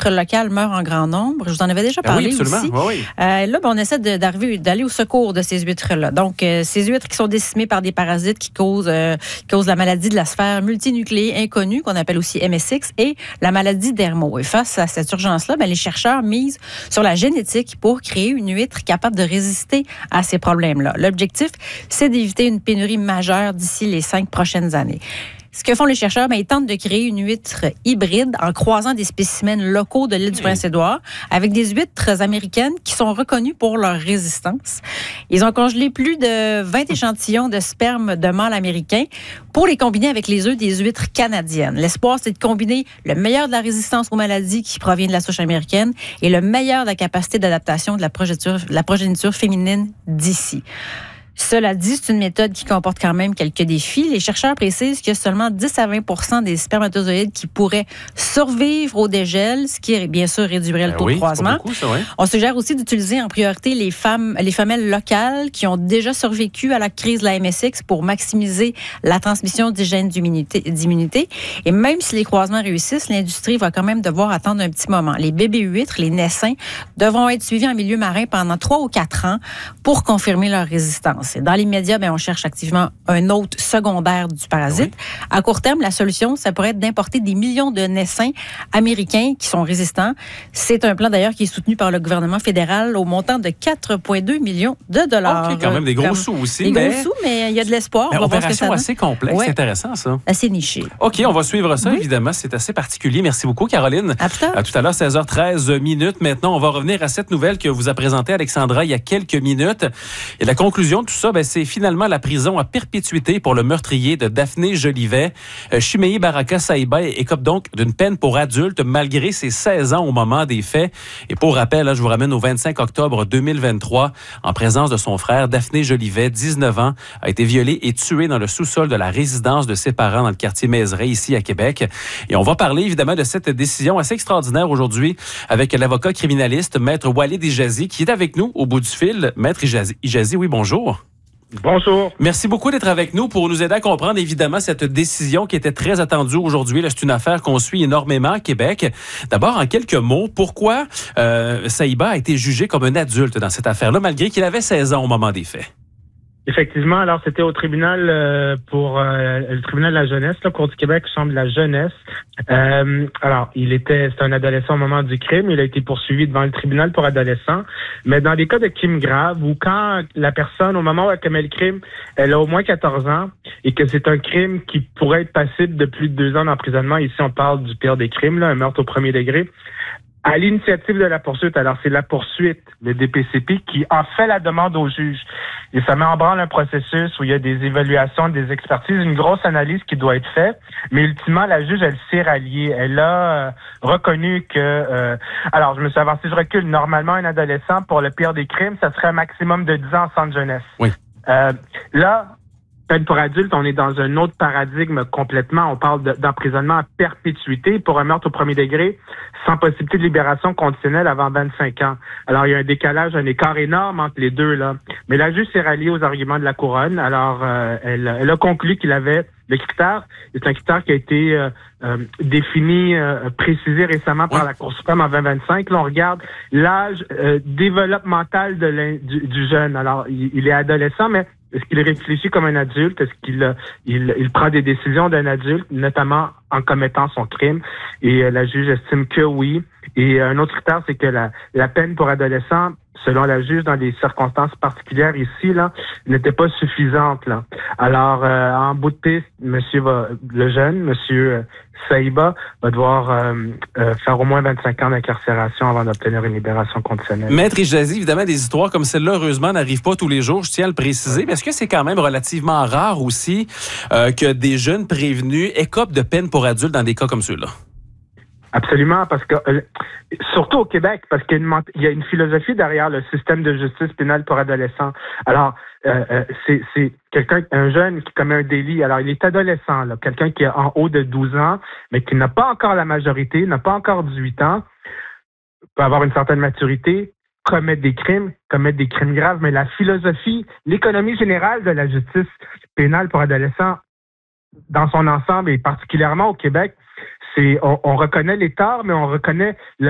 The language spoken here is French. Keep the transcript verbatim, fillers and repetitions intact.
huîtres locales meurent en grand nombre. Je vous en avais déjà parlé ben oui, absolument. aussi. Oui, oui. Euh, là, ben, on essaie de, d'arriver, d'aller au secours de ces huîtres-là. Donc, euh, ces huîtres qui sont décimées par des parasites qui causent, euh, qui causent la maladie de la sphère multinucléée inconnue, qu'on appelle aussi M S X, et la maladie d'Hermo. Et face à cette urgence-là, ben, les chercheurs misent sur la génétique pour créer une huître capable de résister à ces problèmes-là. L'objectif, c'est d'éviter une pénurie majeure d'ici les cinq prochaines années. Ce que font les chercheurs, ben, ils tentent de créer une huître hybride en croisant des spécimens locaux de l'île du Prince-Édouard avec des huîtres américaines qui sont reconnues pour leur résistance. Ils ont congelé plus de vingt échantillons de sperme de mâles américains pour les combiner avec les œufs des huîtres canadiennes. L'espoir, c'est de combiner le meilleur de la résistance aux maladies qui provient de la souche américaine et le meilleur de la capacité d'adaptation de la progéniture, la progéniture féminine d'ici. Cela dit, c'est une méthode qui comporte quand même quelques défis. Les chercheurs précisent qu'il y a seulement dix à vingt pour cent des spermatozoïdes qui pourraient survivre au dégel, ce qui, bien sûr, réduirait le Ben taux oui, de croisement. beaucoup, ça, ouais. On suggère aussi d'utiliser en priorité les femmes, les femelles locales qui ont déjà survécu à la crise de la M S X pour maximiser la transmission des gènes d'immunité. d'immunité. Et même si les croisements réussissent, l'industrie va quand même devoir attendre un petit moment. Les bébés huîtres, les naissins, devront être suivis en milieu marin pendant trois ou quatre ans pour confirmer leur résistance. Dans l'immédiat, bien, on cherche activement un hôte secondaire du parasite. Oui. À court terme, la solution, ça pourrait être d'importer des millions de naissins américains qui sont résistants. C'est un plan d'ailleurs qui est soutenu par le gouvernement fédéral au montant de quatre virgule deux millions de dollars. OK, quand même des gros sous aussi. Des mais... gros sous, mais il y a de l'espoir. Mais on va voir opération ce que ça assez complexe, ouais. C'est intéressant ça. Assez niché. OK, on va suivre ça, oui. évidemment. C'est assez particulier. Merci beaucoup, Caroline. À tout à l'heure. À tout à l'heure, seize heures treize minutes. Maintenant, on va revenir à cette nouvelle que vous a présentée Alexandra il y a quelques minutes. Et la conclusion de tout ça, ben, c'est finalement la prison à perpétuité pour le meurtrier de Daphné Jolivet. Euh, Chimei Baraka Saïba écope donc d'une peine pour adulte malgré ses seize ans au moment des faits. Et pour rappel, là, je vous ramène au vingt-cinq octobre deux mille vingt-trois, en présence de son frère Daphné Jolivet, dix-neuf ans, a été violée et tuée dans le sous-sol de la résidence de ses parents dans le quartier Mézeray, ici à Québec. Et on va parler évidemment de cette décision assez extraordinaire aujourd'hui avec l'avocat criminaliste Maître Walid Ijazi qui est avec nous au bout du fil. Maître Ijazi, Ijazi oui, bonjour. Bonjour. Merci beaucoup d'être avec nous pour nous aider à comprendre évidemment cette décision qui était très attendue aujourd'hui. Là, c'est une affaire qu'on suit énormément à Québec. D'abord, en quelques mots, pourquoi euh, Saïba a été jugé comme un adulte dans cette affaire-là, malgré qu'il avait seize ans au moment des faits? Effectivement, alors c'était au tribunal euh, pour euh, le tribunal de la jeunesse, la Cour du Québec, chambre de la jeunesse. Euh, alors, il était, c'est un adolescent au moment du crime, il a été poursuivi devant le tribunal pour adolescents. Mais dans des cas de crime grave ou quand la personne, au moment où elle commet le crime, elle a au moins quatorze ans et que c'est un crime qui pourrait être passible de plus de deux ans d'emprisonnement. Ici, on parle du pire des crimes, là, un meurtre au premier degré. À l'initiative de la poursuite, alors c'est la poursuite, le D P C P, qui en fait la demande au juge. Et ça met en branle un processus où il y a des évaluations, des expertises, une grosse analyse qui doit être faite. Mais ultimement, la juge, elle s'est ralliée. Elle a euh, reconnu que... Euh, alors, je me suis avancé, je recule. Normalement, un adolescent, pour le pire des crimes, ça serait un maximum de dix ans en centre jeunesse. Oui. Euh, là... Peine pour adulte, on est dans un autre paradigme complètement. On parle de, d'emprisonnement à perpétuité pour un meurtre au premier degré sans possibilité de libération conditionnelle avant vingt-cinq ans. Alors, il y a un décalage, un écart énorme entre les deux, là. Mais la juge s'est ralliée aux arguments de la couronne. Alors, euh, elle, elle a conclu qu'il avait le critère. C'est un critère qui a été euh, euh, défini, euh, précisé récemment par oui. la Cour suprême en vingt vingt-cinq. Là, on regarde l'âge euh, développemental de du, du jeune. Alors, il, il est adolescent, mais est-ce qu'il réfléchit comme un adulte? Est-ce qu'il il, il prend des décisions d'un adulte, notamment en commettant son crime? Et euh, la juge estime que oui. Et un autre critère, c'est que la, la peine pour adolescent, selon la juge, dans des circonstances particulières ici, là, n'était pas suffisante, là. Alors, euh, en bout de piste, monsieur va, le jeune, monsieur euh, Saïba, va devoir euh, euh, faire au moins vingt-cinq ans d'incarcération avant d'obtenir une libération conditionnelle. Maître Ijazi, évidemment, des histoires comme celle-là, heureusement, n'arrivent pas tous les jours, je tiens à le préciser. Mais est-ce que c'est quand même relativement rare aussi euh, que des jeunes prévenus écopent de peine pour adultes dans des cas comme ceux-là? Absolument, parce que euh, surtout au Québec, parce qu'il y a, une, il y a une philosophie derrière le système de justice pénale pour adolescents. Alors, euh, euh, c'est, c'est quelqu'un, un jeune qui commet un délit. Alors, il est adolescent, là, quelqu'un qui est en haut de douze ans, mais qui n'a pas encore la majorité, n'a pas encore dix-huit ans, peut avoir une certaine maturité, commettre des crimes, commettre des crimes graves. Mais la philosophie, l'économie générale de la justice pénale pour adolescents, dans son ensemble et particulièrement au Québec, c'est on, on reconnaît les torts, mais on reconnaît le